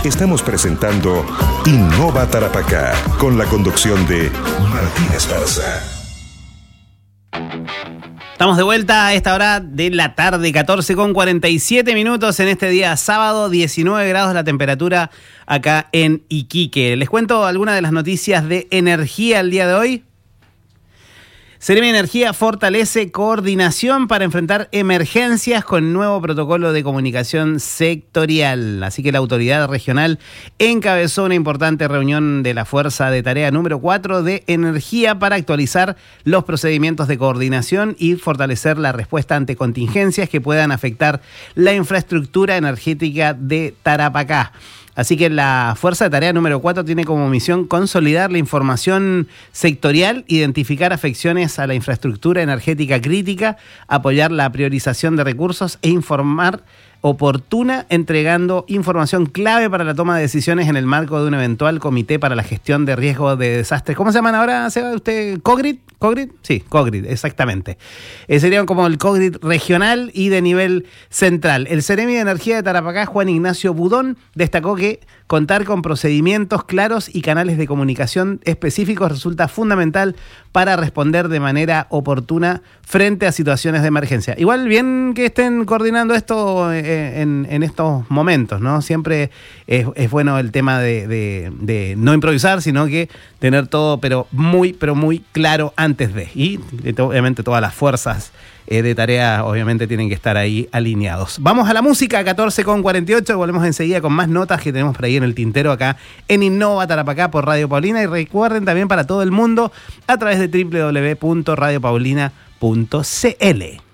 estamos presentando Innova Tarapacá, con la conducción de Martín Esparza. Estamos de vuelta a esta hora de la tarde, 14:47 en este día sábado, 19 grados la temperatura acá en Iquique. Les cuento algunas de las noticias de energía el día de hoy. Seremi Energía fortalece coordinación para enfrentar emergencias con nuevo protocolo de comunicación sectorial. Así que la autoridad regional encabezó una importante reunión de la Fuerza de Tarea número 4 de Energía para actualizar los procedimientos de coordinación y fortalecer la respuesta ante contingencias que puedan afectar la infraestructura energética de Tarapacá. Así que la Fuerza de Tarea número 4 tiene como misión consolidar la información sectorial, identificar afecciones a la infraestructura energética crítica, apoyar la priorización de recursos e informar oportuna, entregando información clave para la toma de decisiones en el marco de un eventual comité para la gestión de riesgo de desastres. ¿Cómo se llaman ahora, Seba? ¿Usted? ¿COGRID? ¿COGRID? Sí, COGRID, exactamente. Sería como el COGRID regional y de nivel central. El Seremi de Energía de Tarapacá, Juan Ignacio Budón, destacó que contar con procedimientos claros y canales de comunicación específicos resulta fundamental para responder de manera oportuna frente a situaciones de emergencia. Igual bien que estén coordinando esto en estos momentos, ¿no? Siempre es bueno el tema de no improvisar, sino que tener todo pero muy claro antes de. Y obviamente todas las fuerzas de tarea obviamente tienen que estar ahí alineados. Vamos a la música, 14:48, volvemos enseguida con más notas que tenemos por ahí en el tintero acá en Innova Tarapacá por Radio Paulina, y recuerden también para todo el mundo a través de www.radiopaulina.cl.